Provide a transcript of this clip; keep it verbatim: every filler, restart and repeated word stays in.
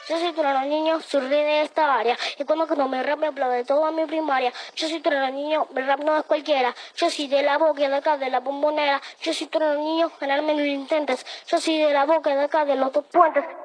Yo soy trueno niño, soy rey de esta área. Y cuando cuando me rap me aplaude toda mi primaria. Yo soy trueno niño, mi rap no es cualquiera. Yo soy de la boca de acá, de la bombonera. Yo soy trueno niño, ganarme no lo intentes. Yo soy de la boca de acá, de los dos puentes.